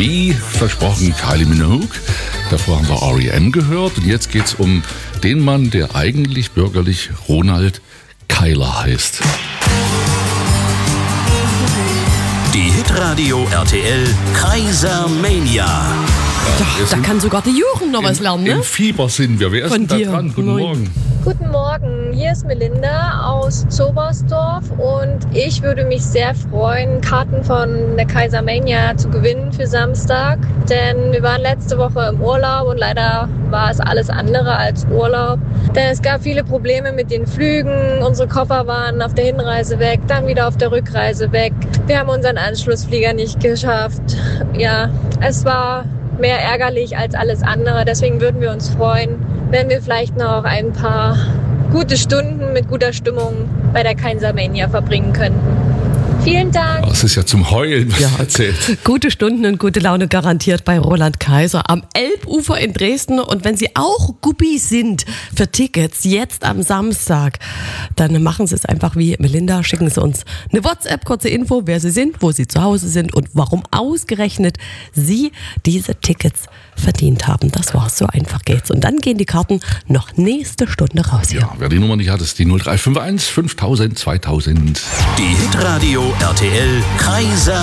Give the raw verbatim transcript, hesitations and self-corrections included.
Wie versprochen, Kylie Minogue. Davor haben wir R E M gehört und jetzt geht's um den Mann, der eigentlich bürgerlich Ronald Keiler heißt. Die Hitradio R T L Kaisermania. Ja, da kann sogar der Juchen noch was lernen, ne? Im Fieber sind wir. Wer ist Von denn dir. da dran? Guten Moin. Morgen. Guten Morgen, hier ist Melinda aus Zobersdorf und ich würde mich sehr freuen, Karten von der Kaisermania zu gewinnen für Samstag, denn wir waren letzte Woche im Urlaub und leider war es alles andere als Urlaub, denn es gab viele Probleme mit den Flügen, unsere Koffer waren auf der Hinreise weg, dann wieder auf der Rückreise weg, wir haben unseren Anschlussflieger nicht geschafft, ja, es war mehr ärgerlich als alles andere, deswegen würden wir uns freuen, wenn wir vielleicht noch ein paar gute Stunden mit guter Stimmung bei der Kaisermania verbringen könnten. Vielen Dank. Das ist ja zum Heulen, was Ja, er erzählt. Gute Stunden und gute Laune garantiert bei Roland Kaiser am Elbufer in Dresden. Und wenn Sie auch Guppi sind für Tickets jetzt am Samstag, dann machen Sie es einfach wie Melinda. Schicken Sie uns eine WhatsApp, kurze Info, wer Sie sind, wo Sie zu Hause sind und warum ausgerechnet Sie diese Tickets verdient haben. Das war's, so einfach geht's. Und dann gehen die Karten noch nächste Stunde raus hier. Ja, wer die Nummer nicht hat, ist die null drei fünf eins fünftausend zweitausend. Die Hitradio R T L Kaiser